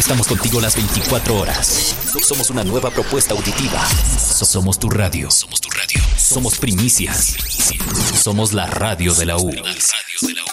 Estamos contigo las 24 horas. Somos una nueva propuesta auditiva. Somos tu radio. Somos primicia. Somos la radio de la U.